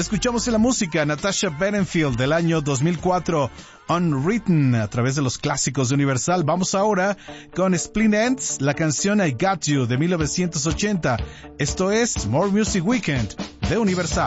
Escuchamos en la música Natasha Bedingfield del año 2004, Unwritten, a través de los clásicos de Universal. Vamos ahora con Split Enz, la canción I Got You de 1980. Esto es More Music Weekend de Universal.